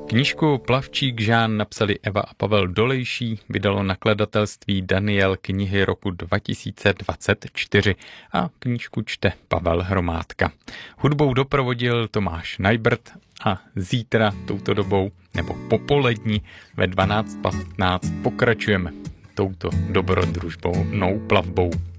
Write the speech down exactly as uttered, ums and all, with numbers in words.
Knížku Plavčík Žán napsali Eva a Pavel Dolejší, vydalo nakladatelství Daniel knihy roku dva tisíce dvacet čtyři a knížku čte Pavel Hromádka. Hudbou doprovodil Tomáš Najbrt a zítra touto dobou nebo popolední ve dvanáct patnáct pokračujeme touto dobrodružbou plavbou.